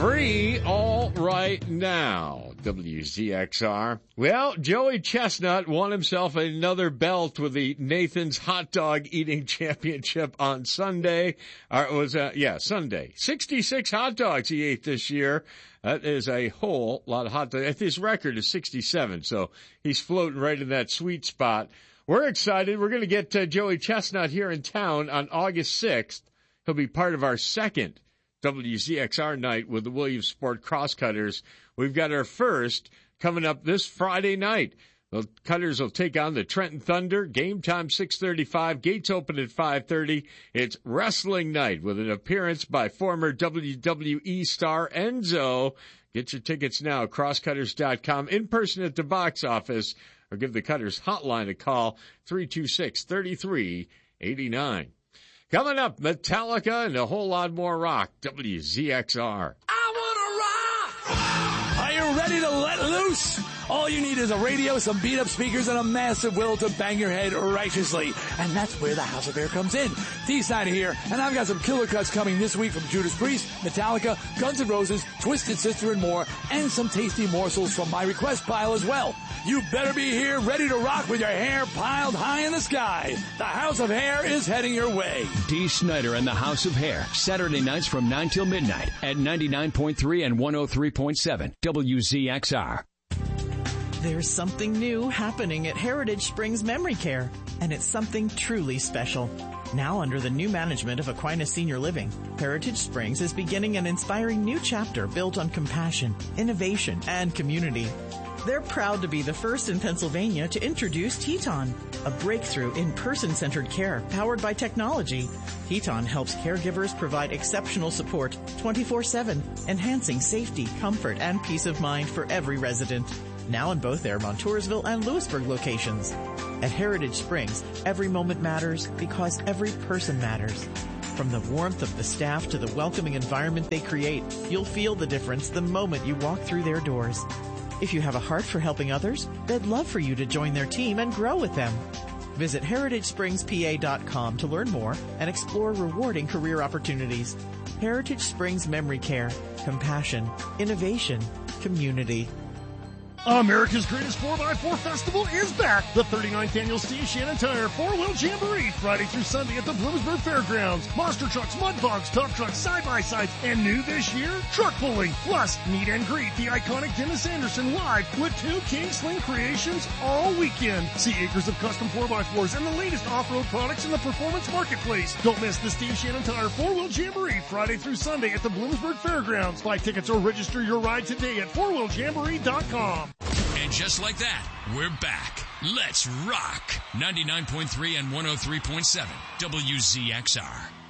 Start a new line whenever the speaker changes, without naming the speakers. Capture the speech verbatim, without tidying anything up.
Free all right now, W Z X R. Well, Joey Chestnut won himself another belt with the Nathan's Hot Dog Eating Championship on Sunday. Or it was, uh, yeah, Sunday. sixty-six hot dogs he ate this year. That is a whole lot of hot dogs. His record is sixty-seven, so he's floating right in that sweet spot. We're excited. We're going to get uh, Joey Chestnut here in town on August sixth. He'll be part of our second W Z X R night with the Williamsport Crosscutters. We've got our first coming up this Friday night. The Cutters will take on the Trenton Thunder. Game time six thirty-five. Gates open at five thirty. It's wrestling night with an appearance by former W W E star Enzo. Get your tickets now at crosscutters dot com. In person at the box office, or give the Cutters hotline a call, three two six, three three eight nine. Coming up, Metallica and a whole lot more rock. W Z X R.
I wanna rock! Are you ready to let loose? All you need is a radio, some beat-up speakers, and a massive will to bang your head righteously. And that's where the House of Air comes in. D-Side here, and I've got some killer cuts coming this week from Judas Priest, Metallica, Guns N' Roses, Twisted Sister, and more, and some tasty morsels from my request pile as well. You better be here ready to rock with your hair piled high in the sky. The House of Hair is heading your way.
Dee Snider and the House of Hair, Saturday nights from nine till midnight at ninety-nine point three and one oh three point seven W Z X R.
There's something new happening at Heritage Springs Memory Care, and it's something truly special. Now under the new management of Aquinas Senior Living, Heritage Springs is beginning an inspiring new chapter built on compassion, innovation, and community. They're proud to be the first in Pennsylvania to introduce Teton, a breakthrough in person-centered care powered by technology. Teton helps caregivers provide exceptional support twenty-four seven, enhancing safety, comfort, and peace of mind for every resident. Now in both their Montoursville and Lewisburg locations. At Heritage Springs, every moment matters because every person matters. From the warmth of the staff to the welcoming environment they create, you'll feel the difference the moment you walk through their doors. If you have a heart for helping others, they'd love for you to join their team and grow with them. Visit heritage springs p a dot com to learn more and explore rewarding career opportunities. Heritage Springs Memory Care. Compassion. Innovation. Community.
America's Greatest four by four Festival is back. The thirty-ninth Annual Steve Shannon Tire four-wheel Jamboree, Friday through Sunday at the Bloomsburg Fairgrounds. Monster trucks, mud dogs, tough trucks, side-by-sides, and new this year, truck pulling. Plus, meet and greet the iconic Dennis Anderson live with two King Sling creations all weekend. See acres of custom four by fours and the latest off-road products in the performance marketplace. Don't miss the Steve Shannon Tire four-wheel Jamboree, Friday through Sunday at the Bloomsburg Fairgrounds. Buy tickets or register your ride today at four wheel jamboree dot com.
And just like that, we're back. Let's rock. ninety-nine point three and one oh three point seven W Z X R.